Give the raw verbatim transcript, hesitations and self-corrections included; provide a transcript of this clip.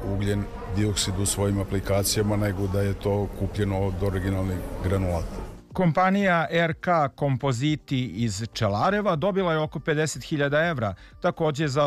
ugljen dioksid u svojim aplikacijama nego da je to kupljeno od originalnih granulata. Kompanija R K Kompoziti iz Čelareva dobila je oko pedeset hiljada evra, takođe za